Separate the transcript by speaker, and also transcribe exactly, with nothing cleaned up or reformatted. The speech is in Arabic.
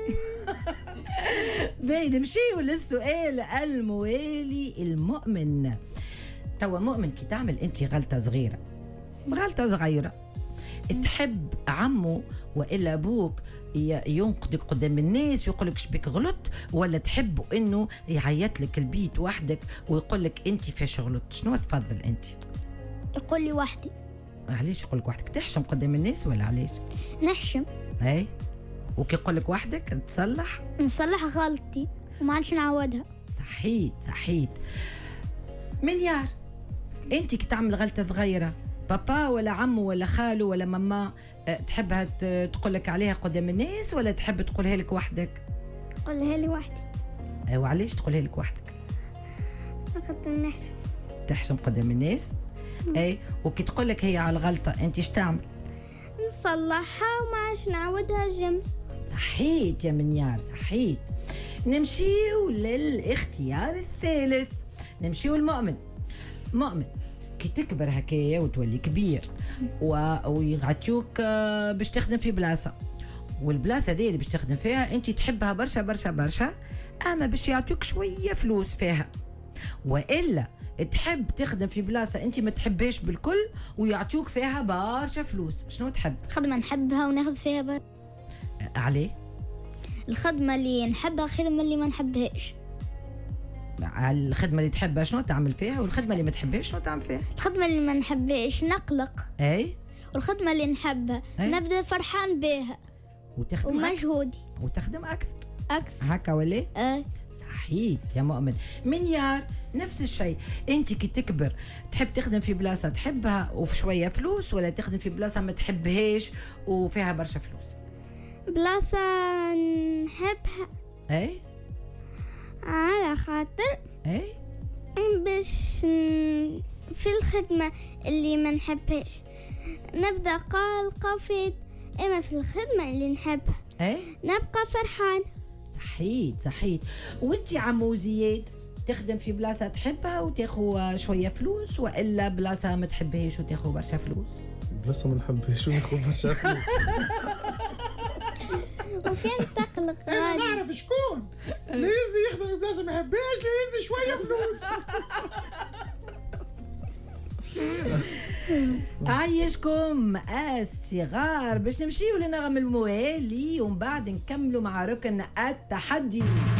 Speaker 1: باهي نمشيو للسؤال الموالي. المؤمن توا مؤمن كي تعمل انت غلطة صغيرة غلطة صغيرة تحب عمو وإلا أبوك ينقدك قدام الناس ويقولك شبيك غلط، ولا تحب إنه يعيط لك البيت وحدك ويقولك أنت فيش غلط؟ شنو تفضل أنت؟
Speaker 2: يقول لي وحدي.
Speaker 1: علاش يقولك وحدك؟ تحشم قدام الناس ولا علاش؟
Speaker 2: نحشم.
Speaker 1: أي وكي يقولك وحدك تصلح؟
Speaker 2: نصلح غلطتي وما عادش نعودها.
Speaker 1: صحيت صحيت. منيار أنت كي تعمل غلطة صغيرة بابا ولا عمو ولا خالو ولا ماما أه تحبها تقولك عليها قدام الناس ولا تحب تقولها لك وحدك؟
Speaker 2: قولها لي وحدي.
Speaker 1: أه وعلاش تقولها لك وحدك؟
Speaker 2: خاطر نحشم.
Speaker 1: تحشم قدام الناس؟ اي وكي تقولك هي على الغلطة انت ايش تعمل؟
Speaker 2: نصلحها وما عادش نعودها جم.
Speaker 1: صحيت يا منيار صحيت. نمشيو للاختيار الثالث، نمشيو المؤمن. مؤمن كي تكبر هكايا وتولي كبير ويعطيوك باش تخدم في بلاصة، والبلاصة دي اللي باش تخدم فيها انت تحبها برشا برشا برشا، اما باش يعطيوك شوية فلوس فيها، وإلا تحب تخدم في بلاصة انت ما تحبهاش بالكل ويعطيوك فيها برشا فلوس، شنو تحب؟
Speaker 2: خدمة نحبها وناخذ فيها بر...
Speaker 1: عليه؟
Speaker 2: الخدمة اللي نحبها خير من اللي ما نحبهاش.
Speaker 1: الخدمة اللي تحبها شنو تعمل فيها، والخدمة اللي ما تحبهاش شنو تعمل فيها؟
Speaker 2: الخدمة اللي ما نحبهاش نقلق.
Speaker 1: اي
Speaker 2: والخدمة اللي نحبها أي؟ نبدأ فرحان بها
Speaker 1: وتخدم
Speaker 2: ومجهودي
Speaker 1: أكثر. وتخدم أكثر
Speaker 2: أكثر
Speaker 1: هكا ولا؟
Speaker 2: أه.
Speaker 1: صحيت يا مؤمن. منيار نفس الشيء، انت كي تكبر تحب تخدم في بلاصة تحبها وفي شوية فلوس، ولا تخدم في بلاصة ما تحبهاش وفيها برشا فلوس؟
Speaker 2: بلاصة نحبها.
Speaker 1: اي
Speaker 2: على خاطر
Speaker 1: اي
Speaker 2: باش في الخدمة اللي ما نحبهاش نبدأ قلقة وفيت، اما في الخدمة اللي نحبها
Speaker 1: اي
Speaker 2: نبقى فرحان.
Speaker 1: صحيت صحيت. وانت عمو زياد تخدم في بلاصة تحبها وتاخو شوية فلوس، وإلا بلاصة ما تحبهاش وتاخو برشا فلوس؟
Speaker 3: بلاصة ما نحبهاش وناخو برشا فلوس.
Speaker 2: وفين تقلق؟
Speaker 4: انا نعرف شكون اللي يزي يخدم في بلاصة ما يحبهاش، اللي يزي شوية فلوس.
Speaker 1: عايشكم الصغار باش نمشيو لنغم الموالي ومن بعد نكملوا مع ركن التحدي.